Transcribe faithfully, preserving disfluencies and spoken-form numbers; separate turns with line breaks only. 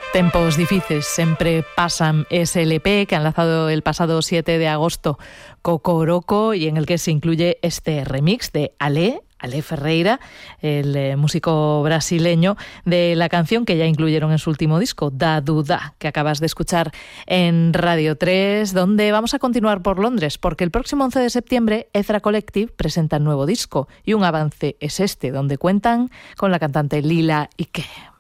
Tempos difíciles siempre pasan ese L P que han lanzado el pasado siete de agosto Cocoroco y en el que se incluye este remix de Ale, Ale Ferreira, el eh, músico brasileño, de la canción que ya incluyeron en su último disco, Da Duda, que acabas de escuchar en Radio tres, donde vamos a continuar por Londres, porque el próximo once de septiembre Ezra Collective presenta el nuevo disco y un avance es este, donde cuentan con la cantante Lila Ike.